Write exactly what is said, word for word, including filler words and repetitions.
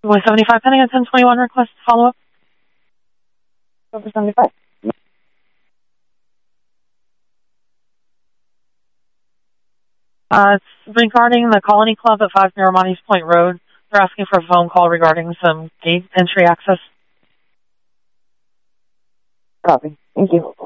one seventy-five pending at ten twenty-one request follow up. Over seventy-five. Uh, it's regarding the Colony Club at five Miramontes Point Road. They're asking for a phone call regarding some gate entry access. Copy. Thank you.